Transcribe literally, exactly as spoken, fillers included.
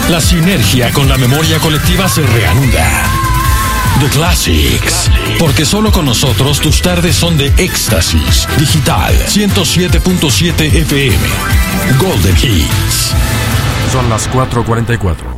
La sinergia con la memoria colectiva se reanuda. The Classics. Porque solo con nosotros tus tardes son de éxtasis. Digital ciento siete punto siete F M. Golden Hits. Son las cuatro cuarenta y cuatro.